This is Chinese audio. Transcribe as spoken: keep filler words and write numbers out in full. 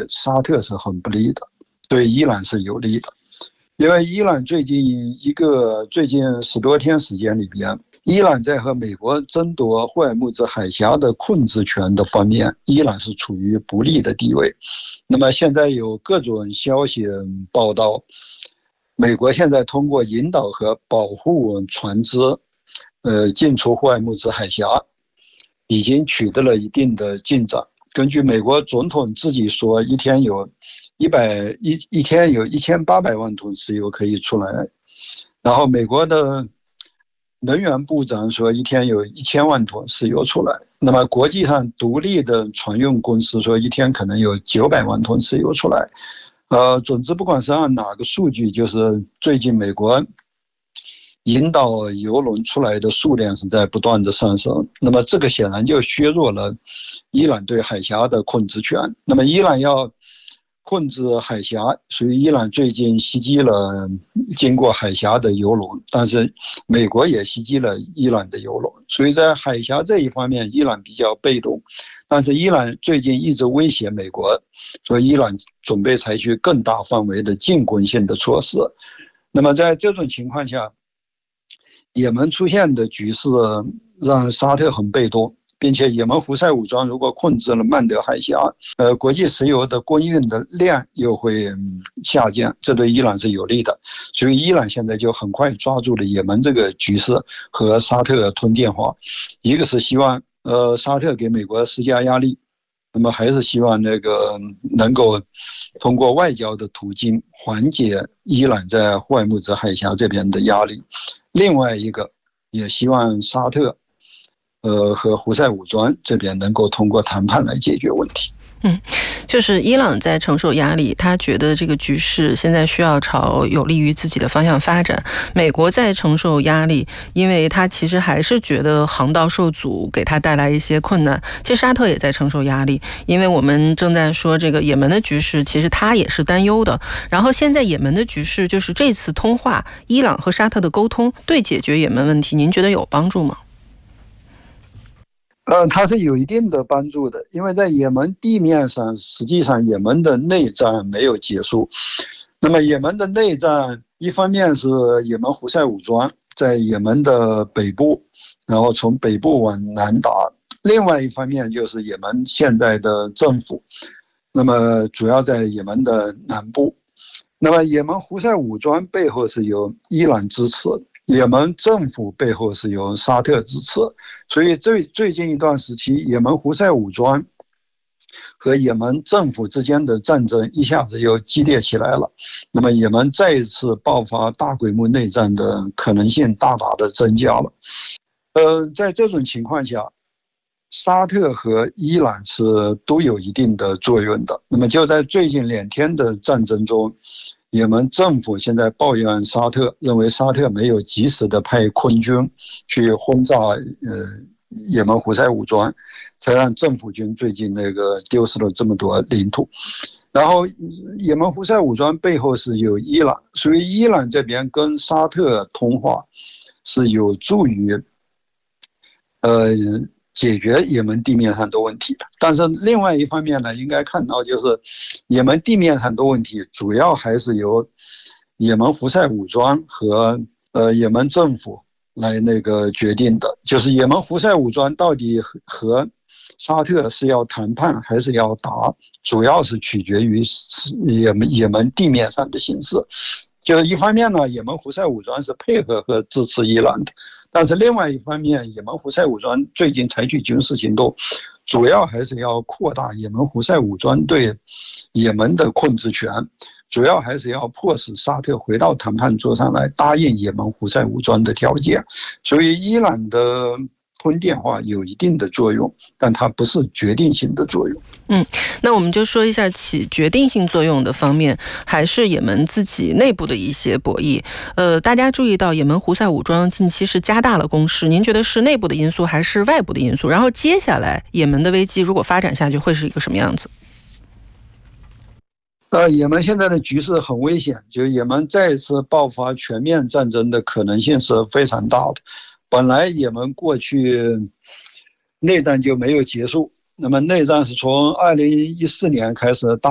沙特是很不利的，对伊朗是有利的。因为伊朗最近一个最近十多天时间里边，伊朗在和美国争夺霍尔木兹海峡的控制权的方面，伊朗是处于不利的地位。那么现在有各种消息报道，美国现在通过引导和保护船只呃进出霍尔木兹海峡，已经取得了一定的进展。根据美国总统自己说，一天有一百一一天有一千八百万吨石油可以出来，然后美国的能源部长说一天有一千万吨石油出来。那么国际上独立的船运公司说一天可能有九百万吨石油出来。呃，总之不管是按哪个数据，就是最近美国引导油轮出来的数量是在不断的上升。那么这个显然就削弱了伊朗对海峡的控制权。那么伊朗要控制海峡，所以伊朗最近袭击了经过海峡的油轮，但是美国也袭击了伊朗的油轮，所以在海峡这一方面伊朗比较被动。但是伊朗最近一直威胁美国，说伊朗准备采取更大范围的进攻性的措施。那么在这种情况下，也门出现的局势让沙特很被动，并且也门胡塞武装如果控制了曼德海峡，呃，国际石油的供应的量又会下降，这对伊朗是有利的。所以伊朗现在就很快抓住了也门这个局势和沙特通电话，一个是希望呃沙特给美国施加压力，那么还是希望那个能够通过外交的途径缓解伊朗在霍尔木兹海峡这边的压力。另外一个也希望沙特呃，和胡塞武装这边能够通过谈判来解决问题。 嗯，就是伊朗在承受压力，他觉得这个局势现在需要朝有利于自己的方向发展。美国在承受压力，因为他其实还是觉得航道受阻，给他带来一些困难。其实沙特也在承受压力，因为我们正在说这个也门的局势，其实他也是担忧的。然后现在也门的局势，就是这次通话，伊朗和沙特的沟通，对解决也门问题，您觉得有帮助吗？ 呃，它是有一定的帮助的，因为在也门地面上，实际上也门的内战没有结束。那么也门的内战，一方面是也门胡塞武装在也门的北部，然后从北部往南打；另外一方面就是也门现在的政府，那么主要在也门的南部。那么也门胡塞武装背后是由伊朗支持的，也门政府背后是由沙特支持，所以最最近一段时期，也门胡塞武装和也门政府之间的战争一下子又激烈起来了。那么也门再一次爆发大规模内战的可能性大大的增加了。呃，在这种情况下，沙特和伊朗是都有一定的作用的。那么就在最近两天的战争中，也门政府现在抱怨沙特，认为沙特没有及时的派空军去轰炸呃也门胡塞武装，才让政府军最近那个丢失了这么多领土。然后也门胡塞武装背后是有伊朗，所以伊朗这边跟沙特通话是有助于呃解决也门地面上的问题的。但是另外一方面呢，应该看到就是也门地面上的问题主要还是由也门胡塞武装和呃也门政府来那个决定的。就是也门胡塞武装到底和沙特是要谈判还是要打，主要是取决于也门也门地面上的形势。就是一方面呢，也门胡塞武装是配合和支持伊朗的，但是另外一方面，也门胡塞武装最近采取军事行动，主要还是要扩大也门胡塞武装对也门的控制权，主要还是要迫使沙特回到谈判桌上来，答应也门胡塞武装的条件。所以伊朗的通电话有一定的作用，但它不是决定性的作用。 嗯，那我们就说一下起决定性作用的方面，还是也门自己内部的一些博弈。呃，大家注意到也门胡塞武装近期是加大了攻势，您觉得是内部的因素还是外部的因素？然后接下来也门的危机如果发展下去，会是一个什么样子？ 呃，也门现在的局势很危险，就也门再次爆发全面战争的可能性是非常大的。本来也门过去内战就没有结束，那么内战是从二零一四年开始大